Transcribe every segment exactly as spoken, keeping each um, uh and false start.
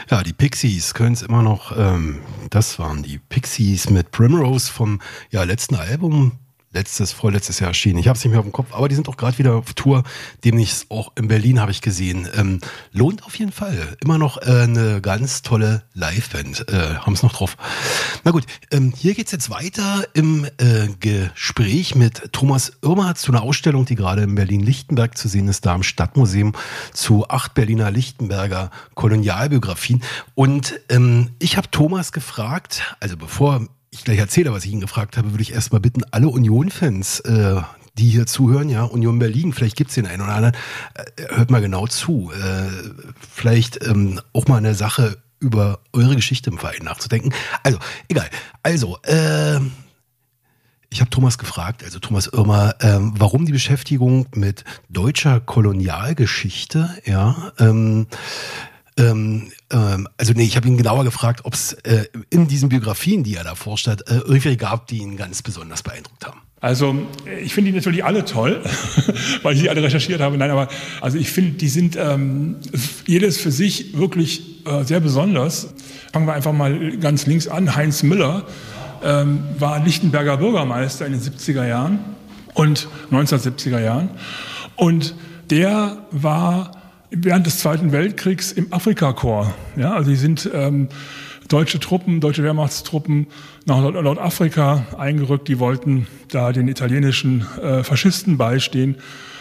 Ja, die Pixies können es immer noch, ähm, das waren die Pixies mit Primrose vom ja, letzten Album, letztes, vorletztes Jahr erschienen. Ich habe es nicht mehr auf dem Kopf, aber die sind auch gerade wieder auf Tour, demnächst auch in Berlin habe ich gesehen. Ähm, lohnt auf jeden Fall. Immer noch äh, eine ganz tolle Liveband, äh, haben es noch drauf. Na gut, ähm, hier geht's jetzt weiter im äh, Gespräch mit Thomas Irmer zu einer Ausstellung, die gerade in Berlin-Lichtenberg zu sehen ist, da im Stadtmuseum zu acht Berliner Lichtenberger Kolonialbiografien. Und ähm, ich habe Thomas gefragt, also bevor ich gleich erzähle, was ich ihn gefragt habe, würde ich erstmal bitten, alle Union-Fans, äh, die hier zuhören, ja, Union Berlin, vielleicht gibt's den einen oder anderen, äh, hört mal genau zu. Äh, vielleicht ähm, auch mal eine Sache über eure Geschichte im Verein nachzudenken. Also, egal. Also, äh, ich habe Thomas gefragt, also Thomas Irmer, ähm, warum die Beschäftigung mit deutscher Kolonialgeschichte, ja, ähm, Ähm, ähm, also nee, ich habe ihn genauer gefragt, ob es äh, in diesen Biografien, die er da forscht hat, äh, irgendwelche gab, die ihn ganz besonders beeindruckt haben. Also ich finde die natürlich alle toll, weil ich die alle recherchiert habe. Nein, aber also ich finde, die sind ähm, jedes für sich wirklich äh, sehr besonders. Fangen wir einfach mal ganz links an. Heinz Müller ähm, war Lichtenberger Bürgermeister in den siebziger Jahren und neunzehnhundertsiebziger Jahren. Und der war während des Zweiten Weltkriegs im Afrikakorps. Ja, also die sind ähm, deutsche Truppen, deutsche Wehrmachtstruppen nach Nordafrika eingerückt. Die wollten da den italienischen äh, Faschisten beistehen.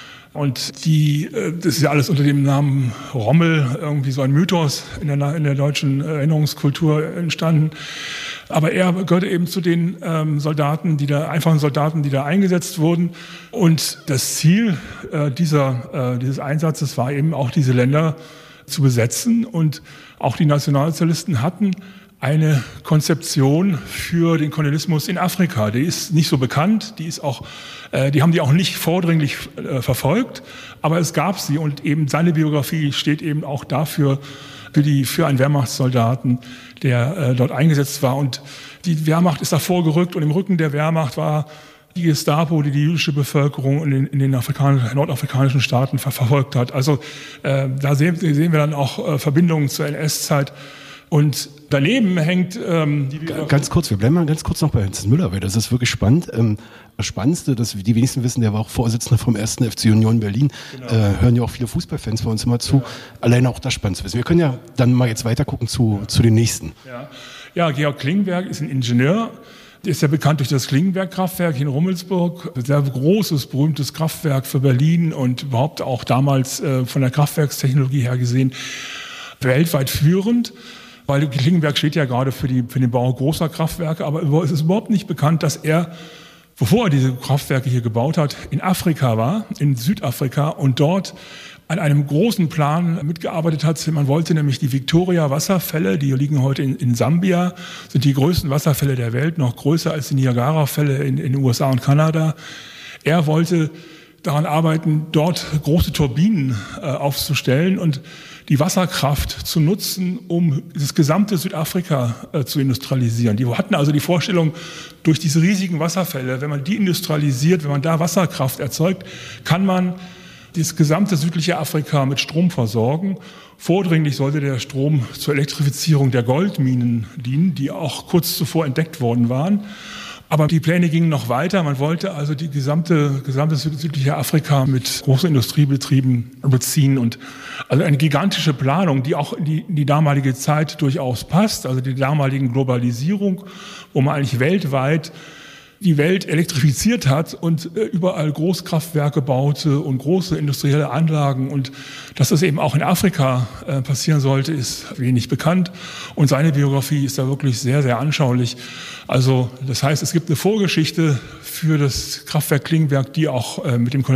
Und die, äh, das ist ja alles unter dem Namen Rommel, irgendwie so ein Mythos in der, in der deutschen Erinnerungskultur entstanden. Aber er gehörte eben zu den ähm, Soldaten, die da, einfachen Soldaten, die da eingesetzt wurden. Und das Ziel äh, dieser, äh, dieses Einsatzes war eben auch, diese Länder zu besetzen. Und auch die Nationalsozialisten hatten eine Konzeption für den Kolonialismus in Afrika. Die ist nicht so bekannt, die ist auch, äh, die haben die auch nicht vordringlich äh, verfolgt, aber es gab sie und eben seine Biografie steht eben auch dafür, für die, für einen Wehrmachtssoldaten, der äh, dort eingesetzt war. Und die Wehrmacht ist davor gerückt und im Rücken der Wehrmacht war die Gestapo, die die jüdische Bevölkerung in den, in den afrikanischen, nordafrikanischen Staaten ver verfolgt hat. Also äh, da sehen, sehen wir dann auch äh, Verbindungen zur N S-Zeit. Und daneben hängt ähm, die Ganz kurz, wir bleiben mal ganz kurz noch bei Heinz Müller, weil das ist wirklich spannend. Ähm, das Spannendste, dass die wenigsten wissen, der war auch Vorsitzender vom ersten F C Union Berlin. Genau. Äh, hören ja auch viele Fußballfans bei uns immer zu. Ja. Alleine auch das spannend zu wissen. Wir können ja dann mal jetzt weiter gucken zu, zu den nächsten. Ja. ja, Georg Klingenberg ist ein Ingenieur. Der ist ja bekannt durch das Klingenberg-Kraftwerk in Rummelsburg. Ein sehr großes, berühmtes Kraftwerk für Berlin und überhaupt auch damals äh, von der Kraftwerkstechnologie her gesehen weltweit führend. Weil Klingenberg steht ja gerade für, die, für den Bau großer Kraftwerke, aber es ist überhaupt nicht bekannt, dass er, bevor er diese Kraftwerke hier gebaut hat, in Afrika war, in Südafrika und dort an einem großen Plan mitgearbeitet hat. Man wollte nämlich die Victoria-Wasserfälle, die liegen heute in, in Sambia, sind die größten Wasserfälle der Welt, noch größer als die Niagara-Fälle in, in den U S A und Kanada. Er wollte daran arbeiten, dort große Turbinen äh, aufzustellen und die Wasserkraft zu nutzen, um das gesamte Südafrika äh, zu industrialisieren. Die hatten also die Vorstellung, durch diese riesigen Wasserfälle, wenn man die industrialisiert, wenn man da Wasserkraft erzeugt, kann man das gesamte südliche Afrika mit Strom versorgen. Vordringlich sollte der Strom zur Elektrifizierung der Goldminen dienen, die auch kurz zuvor entdeckt worden waren. Aber die Pläne gingen noch weiter. Man wollte also die gesamte, gesamte südliche Afrika mit großen Industriebetrieben beziehen und also eine gigantische Planung, die auch in die, in die damalige Zeit durchaus passt, also die damaligen Globalisierung, wo man eigentlich weltweit die Welt elektrifiziert hat und überall Großkraftwerke baute und große industrielle Anlagen. Und dass das eben auch in Afrika äh, passieren sollte, ist wenig bekannt. Und seine Biografie ist da wirklich sehr, sehr anschaulich. Also das heißt, es gibt eine Vorgeschichte für das Kraftwerk Klingenberg, die auch äh, mit dem